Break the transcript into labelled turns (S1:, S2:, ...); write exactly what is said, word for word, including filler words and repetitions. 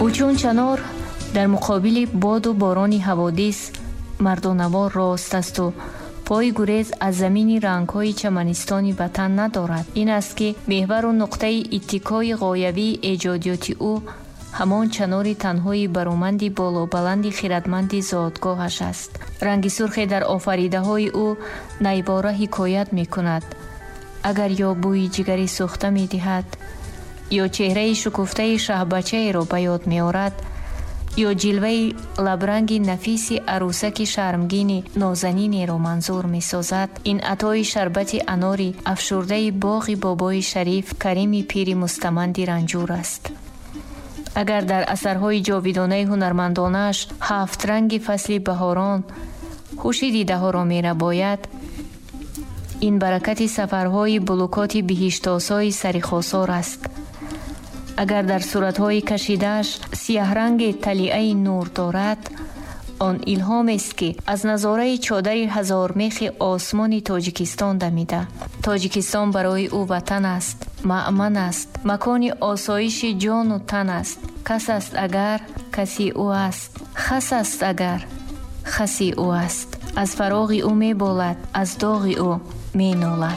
S1: ӯ чун чанор дар муқобили боду борони ҳаводис мардонавор рост асту пои гурез аз замини рангҳои чаманистони ватан надорад. ин аст ки меҳвару нуқтаи иттикои ғоявии эҷодиёти ӯ ҳамон чанори танҳои бароманди болобаланди хиратманди зотгоҳаш аст. ранги сурхе дар офаридаҳои ӯ найбора ҳикоят мекунад. агар ё бӯи ҷигари сӯхта медиҳад, ё чеҳраи шукуфтаи шаҳбачаеро ба ёд меорад, ё ҷилваи лабранги нафиси арӯсаки шармгини нозанинеро манзур месозад, ин атои шарбати анори афшурдаи боғи бобои шариф Карими пири мустаманди ранҷур аст. агар дар асарҳои ҷовидонаи ҳунармандонааш ҳафт ранги фасли баҳорон ҳуши дидаҳоро мерабояд, ин баракати сафарҳои булукоти биҳиштосои сарихосор аст. агар дар суратҳои кашидааш сияҳранги талиаи нур дорад, он илҳомест ки аз назораи чодари ҳазормехи осмони Тоҷикистон дамида. Тоҷикистон барои ӯ ватан аст, маъман аст, макони осоиши ҷону тан аст. кас аст агар каси ӯ аст, хас аст агар хаси ӯ аст. аз фароғи ӯ меболад, аз доғи ӯ менолад.